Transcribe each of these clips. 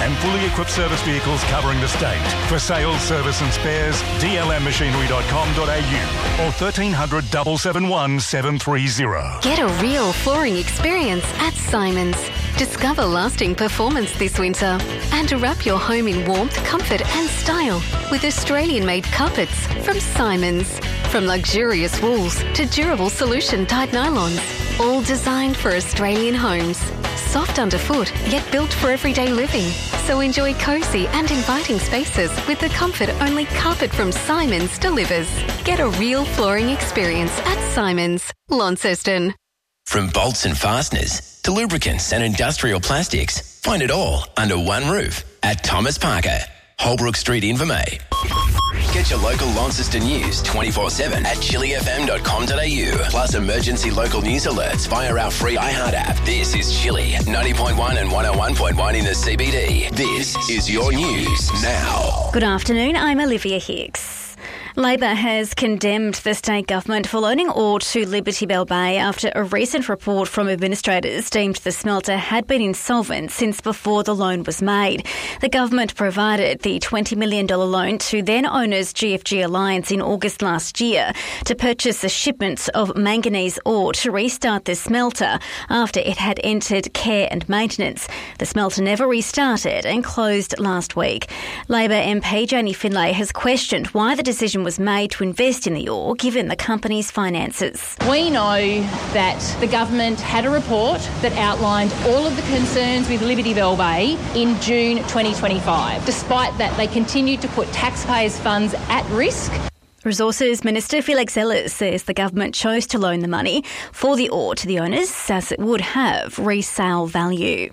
and fully equipped service vehicles covering the state. For sales, service and spares, dlmmachinery.com.au or 1300 771 730. Get a real flooring experience at Simons. Discover lasting performance this winter and wrap your home in warmth, comfort and style with Australian-made carpets from Simons. From luxurious wools to durable solution-type nylons, all designed for Australian homes. Soft underfoot, yet built for everyday living. So enjoy cosy and inviting spaces with the comfort only carpet from Simons delivers. Get a real flooring experience at Simons, Launceston. From bolts and fasteners to lubricants and industrial plastics, find it all under one roof at Thomas Parker, Holbrook Street, Invermay. Get your local Launceston news 24/7 at chilifm.com.au. Plus emergency local news alerts via our free iHeart app. This is Chili, 90.1 and 101.1 in the CBD. This is your news now. Good afternoon, I'm Olivia Hicks. Labor has condemned the state government for loaning ore to Liberty Bell Bay after a recent report from administrators deemed the smelter had been insolvent since before the loan was made. The government provided the $20 million loan to then-owners GFG Alliance in August last year to purchase a shipment of manganese ore to restart the smelter after it had entered care and maintenance. The smelter never restarted and closed last week. Labor MP Janie Finlay has questioned why the decision was made to invest in the ore given the company's finances. We know that the government had a report that outlined all of the concerns with Liberty Bell Bay in June 2025. Despite that, they continued to put taxpayers' funds at risk. Resources Minister Felix Ellis says the government chose to loan the money for the ore to the owners as it would have resale value.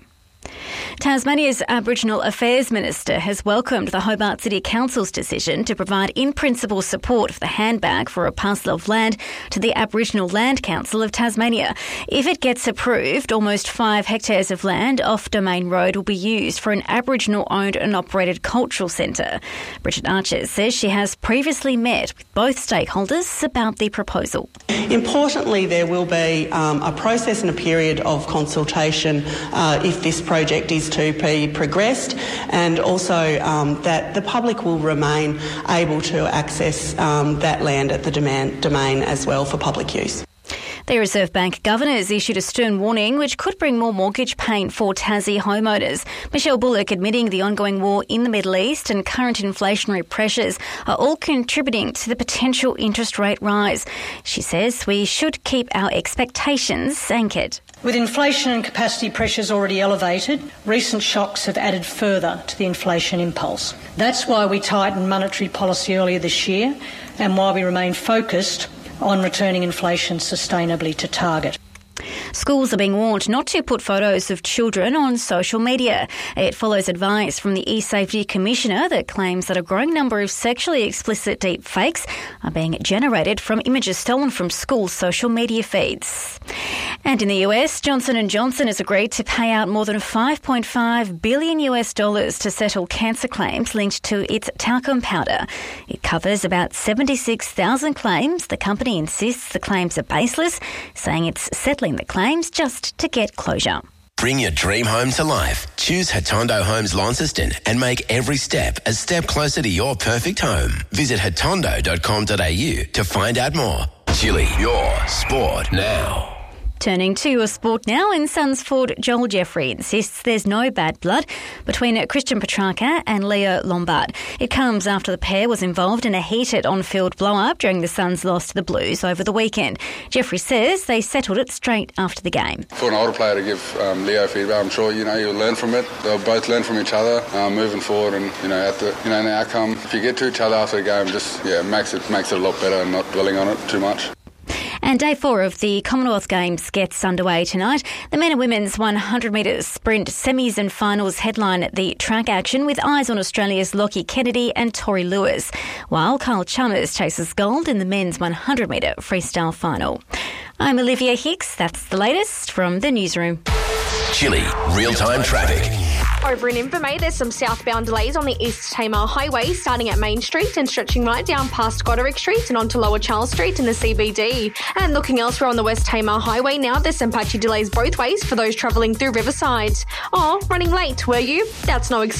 Tasmania's Aboriginal Affairs Minister has welcomed the Hobart City Council's decision to provide in-principle support for the handbag for a parcel of land to the Aboriginal Land Council of Tasmania. If it gets approved, almost 5 hectares of land off Domain Road will be used for an Aboriginal-owned and operated cultural centre. Bridget Archer says she has previously met with both stakeholders about the proposal. Importantly, there will be a process and a period of consultation if this project is to be progressed, and also that the public will remain able to access that land at the domain as well for public use. The Reserve Bank Governor has issued a stern warning which could bring more mortgage pain for Tassie homeowners. Michelle Bullock admitting the ongoing war in the Middle East and current inflationary pressures are all contributing to the potential interest rate rise. She says we should keep our expectations anchored. With inflation and capacity pressures already elevated, recent shocks have added further to the inflation impulse. That's why we tightened monetary policy earlier this year and why we remain focused on returning inflation sustainably to target. Schools are being warned not to put photos of children on social media. It follows advice from the eSafety Commissioner that claims that a growing number of sexually explicit deep fakes are being generated from images stolen from school social media feeds. And in the US, Johnson & Johnson has agreed to pay out more than $5.5 billion to settle cancer claims linked to its talcum powder. It covers about 76,000 claims. The company insists the claims are baseless, saying it's settling the claims just to get closure. Bring your dream home to life. Choose Hatondo Homes Launceston and make every step a step closer to your perfect home. Visit hatondo.com.au to find out more. Chili, your sport now. Turning to your sport now, and Suns forward Joel Jeffrey insists there's no bad blood between Christian Petrarca and Leo Lombard. It comes after the pair was involved in a heated on-field blow-up during the Suns' loss to the Blues over the weekend. Jeffrey says they settled it straight after the game. For an older player to give Leo feedback, I'm sure he'll learn from it. They'll both learn from each other moving forward, and at the in the outcome, if you get to each other after the game, just makes it a lot better and not dwelling on it too much. And day 4 of the Commonwealth Games gets underway tonight. The men and women's 100 metre sprint semis and finals headline the track action with eyes on Australia's Lockie Kennedy and Tori Lewis, while Kyle Chalmers chases gold in the men's 100 metre freestyle final. I'm Olivia Hicks. That's the latest from the newsroom. Chili, real-time traffic. Over in Invermay, there's some southbound delays on the East Tamar Highway starting at Main Street and stretching right down past Goderick Street and onto Lower Charles Street in the CBD. And looking elsewhere on the West Tamar Highway now, there's some patchy delays both ways for those travelling through Riverside. Oh, running late, were you? That's no excuse.